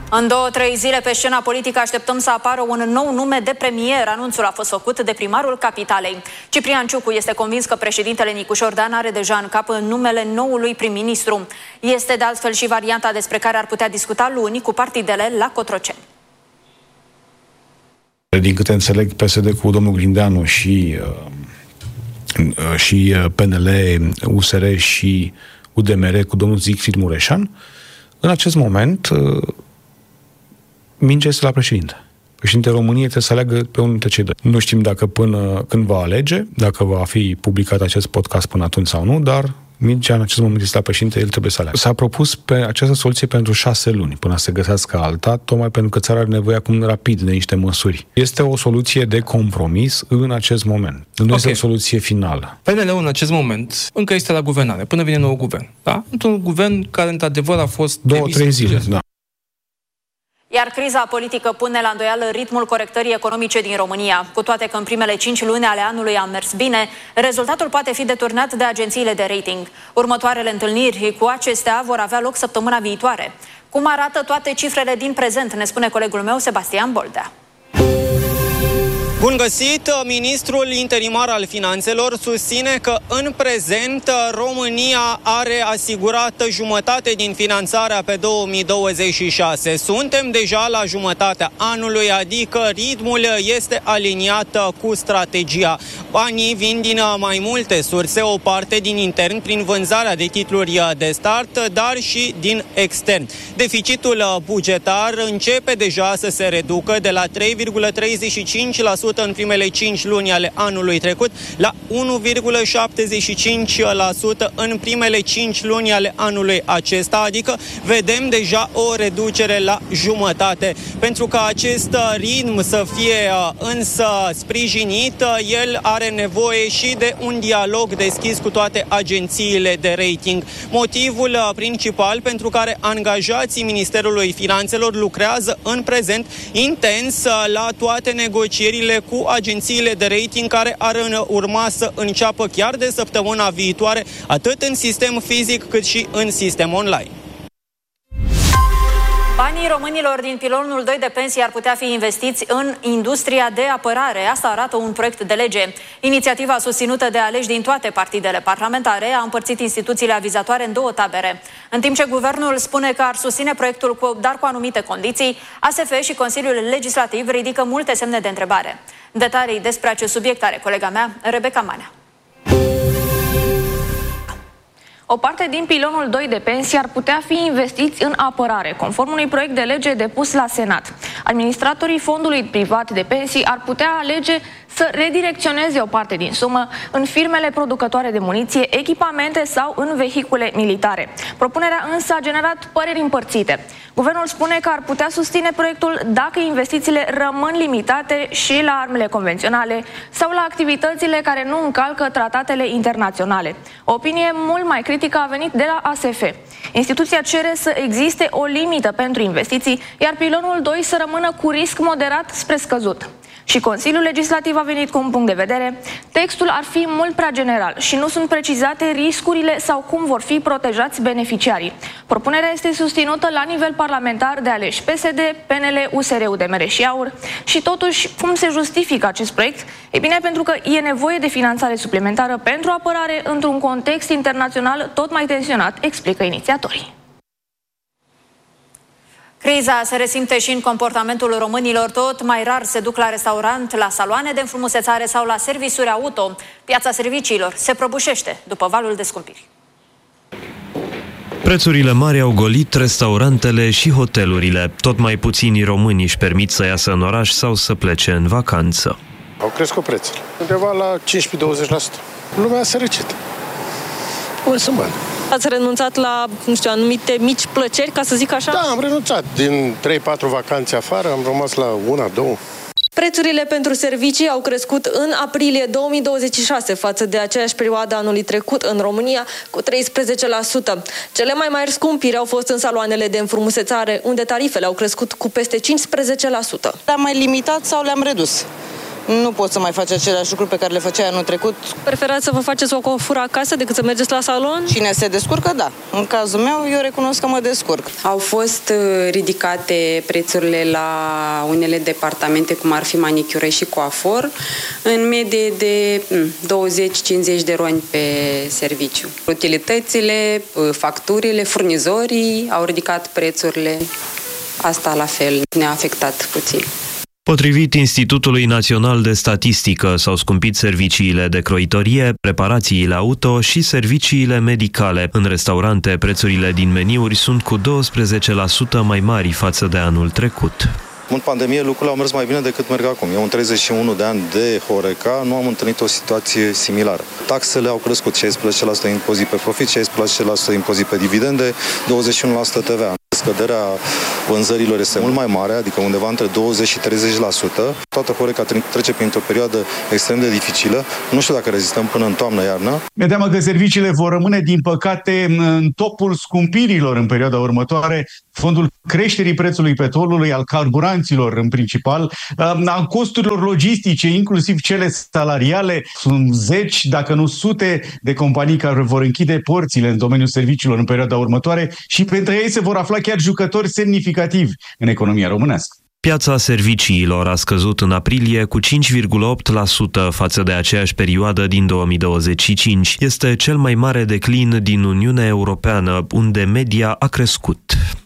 În 2-3 zile pe scena politică așteptăm să apară un nou nume de premier. Anunțul a fost făcut de primarul capitalei. Ciprian Ciucu este convins că președintele Nicu Șordan are deja în cap numele noului prim-ministru. Este de altfel și varianta despre care ar putea discuta luni cu partidele la Cotroceni. Din câte înțeleg, PSD cu domnul Grindeanu și PNL, USR și UDMR cu domnul Siegfried Mureșan, în acest moment mingea este la președinte. Președintele României trebuie să aleagă pe unul dintre cei doi. Nu știm dacă până când va alege, dacă va fi publicat acest podcast până atunci sau nu, dar mingea în acest moment este la președinte, el trebuie să aleagă. S-a propus pe această soluție pentru 6 luni, până să găsească alta, tocmai pentru că țara are nevoie acum rapid de niște măsuri. Este o soluție de compromis în acest moment. Nu este o soluție finală. PNL-ul în acest moment încă este la guvernare, până vine nou guvern. Da? Într-un guvern care, într-adevăr, a fost 2-3 zile, da. Iar criza politică pune la îndoială ritmul corectării economice din România. Cu toate că în primele 5 luni ale anului a mers bine, rezultatul poate fi deturnat de agențiile de rating. Următoarele întâlniri cu acestea vor avea loc săptămâna viitoare. Cum arată toate cifrele din prezent, ne spune colegul meu Sebastian Boldea. Bun găsit! Ministrul interimar al Finanțelor susține că în prezent România are asigurată jumătate din finanțarea pe 2026. Suntem deja la jumătatea anului, adică ritmul este aliniat cu strategia. Banii vin din mai multe surse, o parte din intern prin vânzarea de titluri de start, dar și din extern. Deficitul bugetar începe deja să se reducă de la 3,35% în primele 5 luni ale anului trecut la 1,75% în primele 5 luni ale anului acesta, adică vedem deja o reducere la jumătate. Pentru ca acest ritm să fie însă sprijinit, el are nevoie și de un dialog deschis cu toate agențiile de rating. Motivul principal pentru care angajații Ministerului Finanțelor lucrează în prezent intens la toate negocierile cu agențiile de rating care ar urma să înceapă chiar de săptămâna viitoare, atât în sistem fizic cât și în sistem online. Banii românilor din pilonul 2 de pensii ar putea fi investiți în industria de apărare. Asta arată un proiect de lege. Inițiativa susținută de aleși din toate partidele parlamentare a împărțit instituțiile avizatoare în 2 tabere. În timp ce guvernul spune că ar susține proiectul, dar cu anumite condiții, ASF și Consiliul Legislativ ridică multe semne de întrebare. Detalii despre acest subiect are colega mea, Rebecca Manea. O parte din pilonul 2 de pensii ar putea fi investiți în apărare, conform unui proiect de lege depus la Senat. Administratorii fondului privat de pensii ar putea alege să redirecționeze o parte din sumă în firmele producătoare de muniție, echipamente sau în vehicule militare. Propunerea însă a generat păreri împărțite. Guvernul spune că ar putea susține proiectul dacă investițiile rămân limitate și la armele convenționale sau la activitățile care nu încalcă tratatele internaționale. O opinie mult mai critică a venit de la ASF. Instituția cere să existe o limită pentru investiții, iar pilonul 2 să rămână cu risc moderat spre scăzut. Și Consiliul Legislativ a venit cu un punct de vedere. Textul ar fi mult prea general și nu sunt precizate riscurile sau cum vor fi protejați beneficiarii. Propunerea este susținută la nivel parlamentar de aleși PSD, PNL, USR, UDMR și AUR. Și totuși, cum se justifică acest proiect? E bine, pentru că e nevoie de finanțare suplimentară pentru apărare într-un context internațional tot mai tensionat, explică inițiatorii. Criza se resimte și în comportamentul românilor. Tot mai rar se duc la restaurant, la saloane de înfrumusețare sau la servisuri auto. Piața serviciilor se prăbușește după valul de scumpiri. Prețurile mari au golit restaurantele și hotelurile. Tot mai puțini români își permit să iasă în oraș sau să plece în vacanță. Au crescut prețurile, undeva la 15-20%. Lumea a sărăcit. Unde sunt bani? Ați renunțat la, nu știu, anumite mici plăceri, ca să zic așa? Da, am renunțat. Din 3-4 vacanțe afară am rămas la 1-2. Prețurile pentru servicii au crescut în aprilie 2026 față de aceeași perioadă anului trecut în România cu 13%. Cele mai mari scumpiri au fost în saloanele de înfrumusețare, unde tarifele au crescut cu peste 15%. Le-am mai limitat sau le-am redus? nu poți să mai faci aceleași lucruri pe care le făceai anul trecut. Preferați să vă faceți o coafură acasă decât să mergeți la salon? Cine se descurcă, da. În cazul meu, eu recunosc că mă descurc. Au fost ridicate prețurile la unele departamente, cum ar fi manicură și coafor, în medie de 20-50 de RON pe serviciu. Utilitățile, facturile, furnizorii au ridicat prețurile. Asta la fel ne-a afectat puțin. Potrivit Institutului Național de Statistică, s-au scumpit serviciile de croitorie, reparațiile auto și serviciile medicale. În restaurante, prețurile din meniuri sunt cu 12% mai mari față de anul trecut. În pandemie lucrurile au mers mai bine decât merg acum. Eu în 31 de ani de Horeca nu am întâlnit o situație similară. Taxele au crescut, 16% impozit pe profit, 16% impozit pe dividende, 21% TVA. Scăderea vânzărilor este mult mai mare, adică undeva între 20 și 30%. Toată Horeca trece printr-o perioadă extrem de dificilă. Nu știu dacă rezistăm până în toamnă-iarnă. Mi-e teamă că serviciile vor rămâne, din păcate, în topul scumpirilor în perioada următoare. Fondul creșterii prețului petrolului, al carburanților în principal, a costurilor logistice, inclusiv cele salariale. Sunt zeci, dacă nu sute, de companii care vor închide porțile în domeniul serviciilor în perioada următoare și pentru ei se vor afla chiar jucători semnificativi în economia românească. Piața serviciilor a scăzut în aprilie cu 5,8% față de aceeași perioadă din 2025. Este cel mai mare declin din Uniunea Europeană, unde media a crescut.